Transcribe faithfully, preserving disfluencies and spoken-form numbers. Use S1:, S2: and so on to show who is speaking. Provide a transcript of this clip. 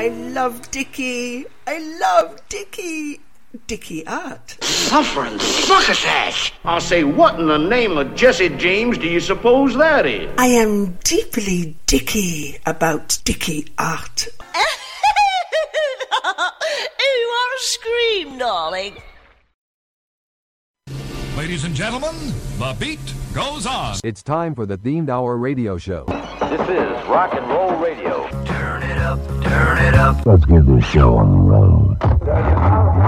S1: I love Dickie. I love Dickie. Dickie Art.
S2: Suffering succotash!
S3: I'll say, what in the name of Jesse James do you suppose that is?
S1: I am deeply Dickie about Dickie Art.
S4: You want to scream, darling?
S5: Ladies and gentlemen, the beat goes on.
S6: It's time for the Themed Hour radio show.
S7: This is Rock and Roll Radio. Turn it up, turn it up.
S8: Let's get this show on the road.